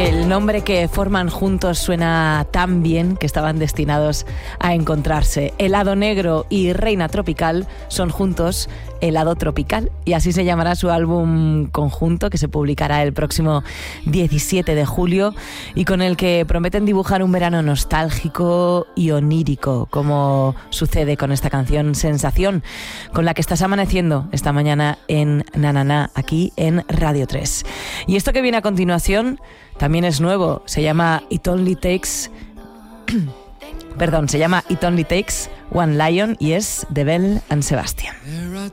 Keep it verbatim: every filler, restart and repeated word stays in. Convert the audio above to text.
El nombre que forman juntos suena tan bien que estaban destinados a encontrarse. Helado Negro y Reina Tropical son juntos Helado Tropical, y así se llamará su álbum conjunto, que se publicará el próximo diecisiete de julio y con el que prometen dibujar un verano nostálgico y onírico, como sucede con esta canción Sensación, con la que estás amaneciendo esta mañana en Nananá, aquí en Radio tres. Y esto que viene a continuación también es nuevo, se llama It Only Takes perdón, se llama It Only Takes One Lion y es de Belle and Sebastian.